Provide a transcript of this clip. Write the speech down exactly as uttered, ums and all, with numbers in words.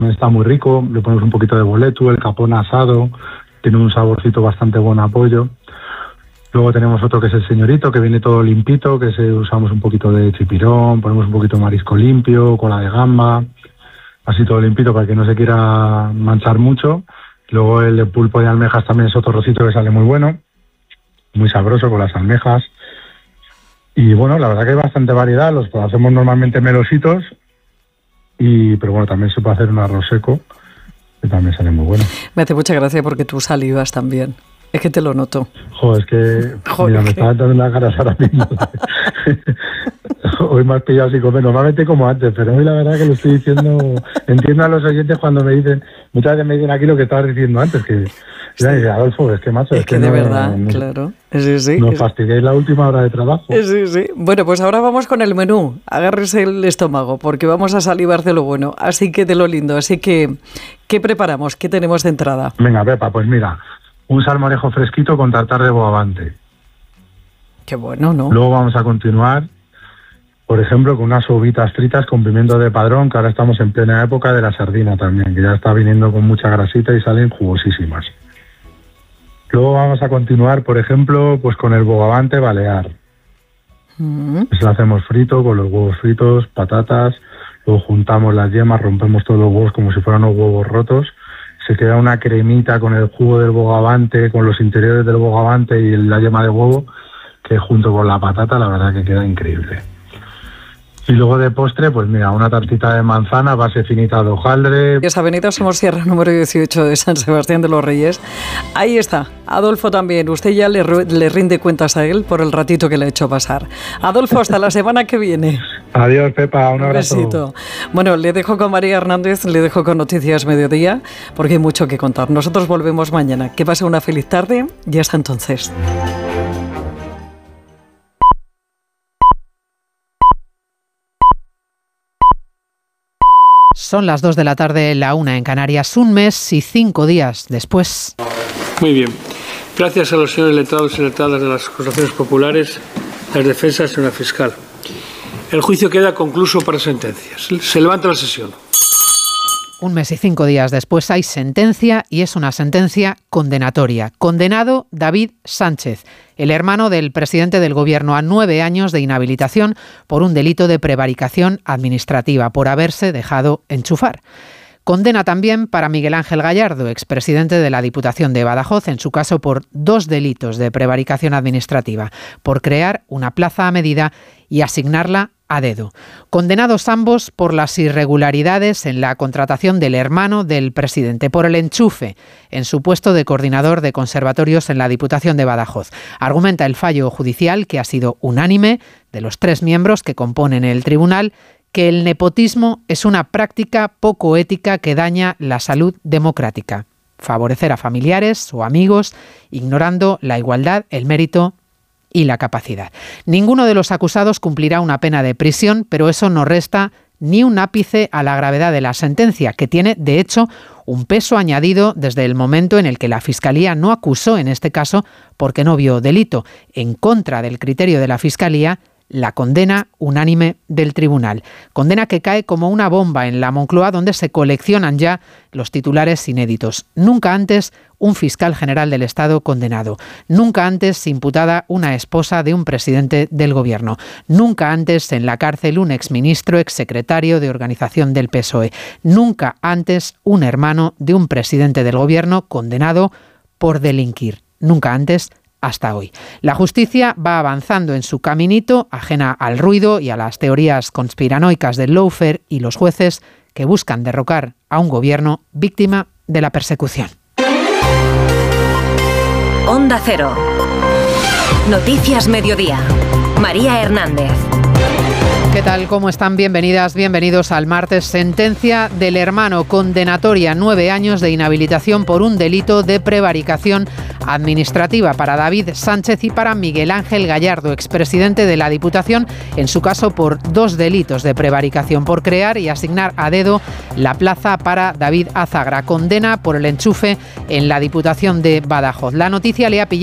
está muy rico, le ponemos un poquito de boleto, el capón asado, tiene un saborcito bastante bueno a pollo. Luego tenemos otro que es el señorito, que viene todo limpito, que se, usamos un poquito de chipirón, ponemos un poquito de marisco limpio, cola de gamba, así todo limpito para que no se quiera manchar mucho. Luego el de pulpo de almejas también es otro rocito que sale muy bueno, muy sabroso con las almejas. Y bueno, la verdad que hay bastante variedad, los hacemos normalmente melositos, y pero bueno, también se puede hacer un arroz seco, que también sale muy bueno. Me hace mucha gracia porque tú salivas también. Es que te lo noto. Joder, es que Joder, mira, me están dando las ganas ahora mismo. Hoy me has pillado así comer. Normalmente como antes, pero hoy la verdad que lo estoy diciendo. Entiendo a los oyentes cuando me dicen, muchas veces me dicen aquí lo que estabas diciendo antes, que sí. Mira, Adolfo, es que macho, es, es que, que de no, verdad, no, claro. Sí, sí. Nos fastidiáis la última hora de trabajo. Sí, sí. Bueno, pues ahora vamos con el menú. Agárrese el estómago, porque vamos a salivar de lo bueno, así que de lo lindo. Así que, ¿qué preparamos? ¿Qué tenemos de entrada? Venga, Pepa, pues mira, un salmorejo fresquito con tartar de bogavante. Qué bueno, ¿no? Luego vamos a continuar, por ejemplo, con unas uvitas fritas con pimiento de padrón, que ahora estamos en plena época de la sardina también, que ya está viniendo con mucha grasita y salen jugosísimas. Luego vamos a continuar, por ejemplo, pues con el bogavante balear. Mm. Eso lo hacemos frito, con los huevos fritos, patatas, luego juntamos las yemas, rompemos todos los huevos como si fueran unos huevos rotos. Se queda una cremita con el jugo del bogavante, con los interiores del bogavante y la yema de huevo, que junto con la patata la verdad que queda increíble. Y luego de postre, pues mira, una tartita de manzana, base finita de hojaldre. Es Avenida Somosierra, número dieciocho de San Sebastián de los Reyes. Ahí está, Adolfo también. Usted ya le, le rinde cuentas a él por el ratito que le ha hecho pasar. Adolfo, hasta la semana que viene. Adiós, Pepa, un abrazo. Un besito. Bueno, le dejo con María Hernández, le dejo con Noticias Mediodía, porque hay mucho que contar. Nosotros volvemos mañana. Que pase una feliz tarde y hasta entonces. Son las dos de la tarde, la una en Canarias, un mes y cinco días después. Muy bien. Gracias a los señores letrados y letradas de las acusaciones populares, las defensas y señora fiscal. El juicio queda concluso para sentencias. Se levanta la sesión. Un mes y cinco días después hay sentencia y es una sentencia condenatoria. Condenado David Sánchez, el hermano del presidente del Gobierno, a nueve años de inhabilitación por un delito de prevaricación administrativa, por haberse dejado enchufar. Condena también para Miguel Ángel Gallardo, expresidente de la Diputación de Badajoz, en su caso por dos delitos de prevaricación administrativa, por crear una plaza a medida y asignarla a dedo. Condenados ambos por las irregularidades en la contratación del hermano del presidente, por el enchufe en su puesto de coordinador de conservatorios en la Diputación de Badajoz. Argumenta el fallo judicial, que ha sido unánime, de los tres miembros que componen el tribunal, que el nepotismo es una práctica poco ética que daña la salud democrática. Favorecer a familiares o amigos, ignorando la igualdad, el mérito y la capacidad. Ninguno de los acusados cumplirá una pena de prisión, pero eso no resta ni un ápice a la gravedad de la sentencia, que tiene, de hecho, un peso añadido desde el momento en el que la Fiscalía no acusó, en este caso, porque no vio delito. En contra del criterio de la Fiscalía, la condena unánime del tribunal. Condena que cae como una bomba en la Moncloa, donde se coleccionan ya los titulares inéditos. Nunca antes un fiscal general del Estado condenado. Nunca antes imputada una esposa de un presidente del Gobierno. Nunca antes en la cárcel un exministro, exsecretario de organización del P S O E. Nunca antes un hermano de un presidente del Gobierno condenado por delinquir. Nunca antes hasta hoy. La justicia va avanzando en su caminito, ajena al ruido y a las teorías conspiranoicas del lawfare y los jueces que buscan derrocar a un gobierno víctima de la persecución. Onda Cero. Noticias Mediodía. María Hernández. ¿Qué tal? ¿Cómo están? Bienvenidas, bienvenidos al martes. Sentencia del hermano condenatoria, nueve años de inhabilitación por un delito de prevaricación administrativa para David Sánchez y para Miguel Ángel Gallardo, expresidente de la Diputación, en su caso por dos delitos de prevaricación, por crear y asignar a dedo la plaza para David Azagra. Condena por el enchufe en la Diputación de Badajoz. La noticia le ha pillado